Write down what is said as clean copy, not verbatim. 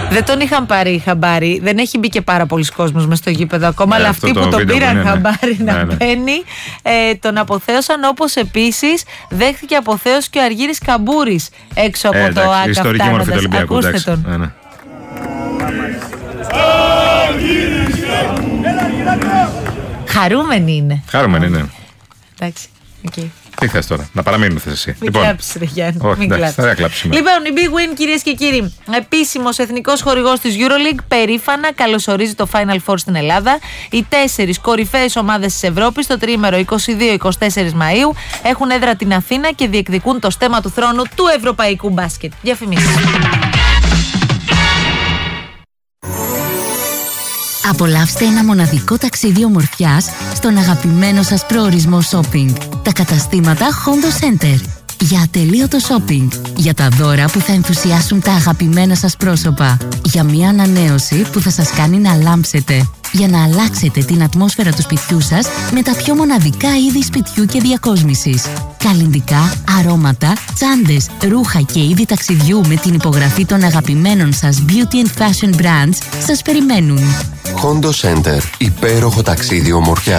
Δεν τον είχαν πάρει χαμπάρι. Δεν έχει μπει και πάρα πολλοί κόσμος μες στο γήπεδο ακόμα. Αλλά αυτοί που τον πήραν χαμπάρι να μπαίνει, τον αποθέωσαν. Όπως επίσης δέχτηκε αποθέωση και ο Αργύρης Καμπούρης έξω από το ΆΚΑ. Ιστορική μορφή του Ολυμπιακού. Ακούστε τον. Χαρούμενοι είναι. Χαρούμενοι είναι. Εντάξει. Okay. Τι θες τώρα, να παραμείνουν θες εσύ? Μην κλάψεις ρε Γιάννη. Όχι, εντάξει, θα κλάψουμε. Λοιπόν, η Big Win, κυρίες και κύριοι, επίσημος εθνικός χορηγός της EuroLeague, περήφανα καλωσορίζει το Final Four στην Ελλάδα. Οι 4 κορυφαίες ομάδες της Ευρώπης το τριήμερο 22-24 Μαΐου έχουν έδρα την Αθήνα και διεκδικούν το στέμμα του θρόνου του ευρωπαϊκού μπάσκετ. Διαφημίσεις. Απολαύστε ένα μοναδικό ταξίδι ομορφιάς στον αγαπημένο σας προορισμό shopping. Τα καταστήματα Hondo Center. Για ατελείωτο shopping. Για τα δώρα που θα ενθουσιάσουν τα αγαπημένα σας πρόσωπα. Για μια ανανέωση που θα σας κάνει να λάμψετε. Για να αλλάξετε την ατμόσφαιρα του σπιτιού σας με τα πιο μοναδικά είδη σπιτιού και διακόσμησης. Καλλυντικά, αρώματα, τσάντες, ρούχα και είδη ταξιδιού με την υπογραφή των αγαπημένων σας beauty and fashion brands σας περιμένουν. Hondo Center. Υπέροχο ταξίδι ομορφιάς.